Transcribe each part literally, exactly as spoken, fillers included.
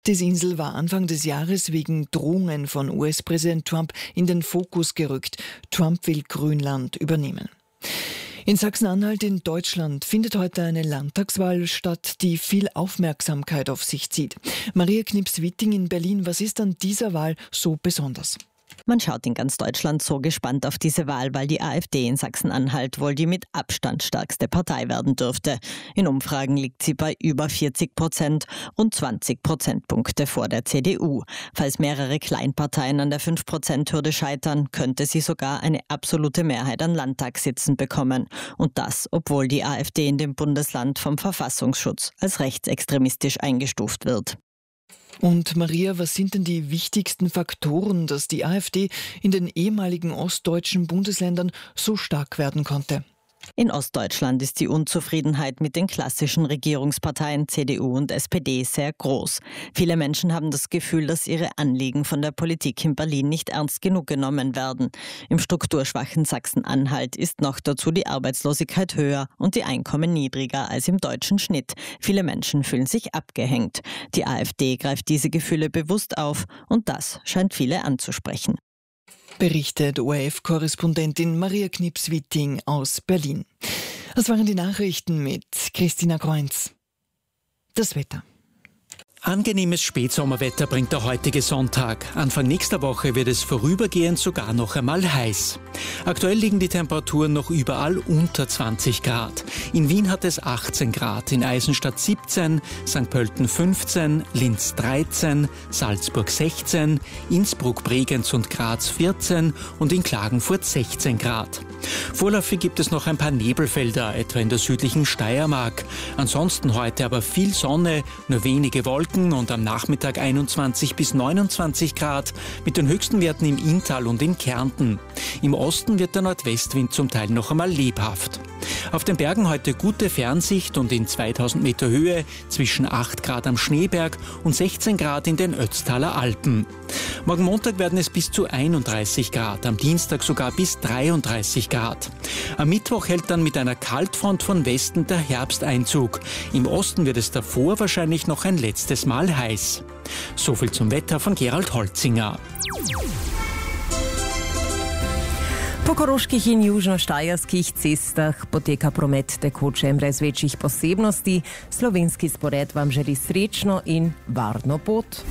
Insel war Anfang des Jahres wegen Drohungen von U S-Präsident Trump in den Fokus gerückt. Trump will Grönland übernehmen. In Sachsen-Anhalt in Deutschland findet heute eine Landtagswahl statt, die viel Aufmerksamkeit auf sich zieht. Maria Knips-Witting in Berlin, was ist an dieser Wahl so besonders? Man schaut in ganz Deutschland so gespannt auf diese Wahl, weil die AfD in Sachsen-Anhalt wohl die mit Abstand stärkste Partei werden dürfte. In Umfragen liegt sie bei über vierzig Prozent, rund zwanzig Prozentpunkte vor der C D U. Falls mehrere Kleinparteien an der fünf Prozent Hürde scheitern, könnte sie sogar eine absolute Mehrheit an Landtagssitzen bekommen. Und das, obwohl die AfD in dem Bundesland vom Verfassungsschutz als rechtsextremistisch eingestuft wird. Und Maria, was sind denn die wichtigsten Faktoren, dass die AfD in den ehemaligen ostdeutschen Bundesländern so stark werden konnte? In Ostdeutschland ist die Unzufriedenheit mit den klassischen Regierungsparteien C D U und S P D sehr groß. Viele Menschen haben das Gefühl, dass ihre Anliegen von der Politik in Berlin nicht ernst genug genommen werden. Im strukturschwachen Sachsen-Anhalt ist noch dazu die Arbeitslosigkeit höher und die Einkommen niedriger als im deutschen Schnitt. Viele Menschen fühlen sich abgehängt. Die AfD greift diese Gefühle bewusst auf und das scheint viele anzusprechen. Berichtet O R F-Korrespondentin Maria Knips-Witting aus Berlin. Das waren die Nachrichten mit Christina Kreunz. Das Wetter. Angenehmes Spätsommerwetter bringt der heutige Sonntag. Anfang nächster Woche wird es vorübergehend sogar noch einmal heiß. Aktuell liegen die Temperaturen noch überall unter zwanzig Grad. In Wien hat es achtzehn Grad, in Eisenstadt siebzehn, Sankt Pölten fünfzehn, Linz dreizehn, Salzburg sechzehn, Innsbruck, Bregenz und Graz vierzehn und in Klagenfurt sechzehn Grad. Vorläufig gibt es noch ein paar Nebelfelder, etwa in der südlichen Steiermark. Ansonsten heute aber viel Sonne, nur wenige Wolken und am Nachmittag einundzwanzig bis neunundzwanzig Grad mit den höchsten Werten im Inntal und in Kärnten. Im Osten wird der Nordwestwind zum Teil noch einmal lebhaft. Auf den Bergen heute gute Fernsicht und in zweitausend Meter Höhe zwischen acht Grad am Schneeberg und sechzehn Grad in den Ötztaler Alpen. Morgen Montag werden es bis zu einunddreißig Grad, am Dienstag sogar bis dreiunddreißig Grad. Am Mittwoch hält dann mit einer Kaltfront von Westen der Herbsteinzug. Im Osten wird es davor wahrscheinlich noch ein letztes Mal heiß. Soviel zum Wetter von Gerald Holzinger. Po koroških in južnoštajerskih cestah poteka promet tekoče brez večjih posebnosti. Slovenski spored vam želi srečno in varno pot.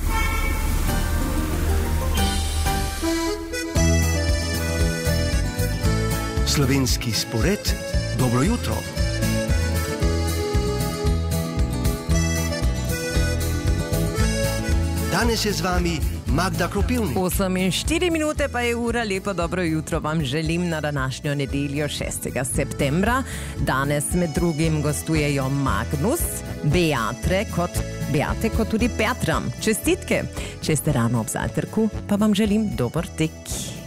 Slovenski spored, dobro jutro. Danes je z vami Magda Kropilnik. osem in štiri minute pa je ura, lepo dobro jutro vam želim na današnjo nedeljo šestega septembra. Danes med drugim gostujejo Magnus, Beatre kot, Beate kot tudi Petra. Čestitke, če ste rano ob zajtrku, pa vam želim dober tek.